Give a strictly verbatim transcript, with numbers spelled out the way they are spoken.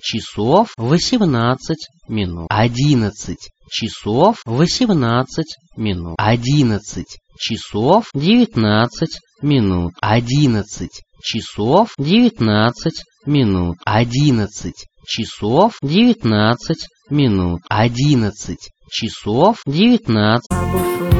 часов восемнадцать минут. Одиннадцать часов восемнадцать минут. Одиннадцать часов девятнадцать минут. Одиннадцать часов девятнадцать минут. Одиннадцать часов девятнадцать минут. Одиннадцать часов девятнадцать.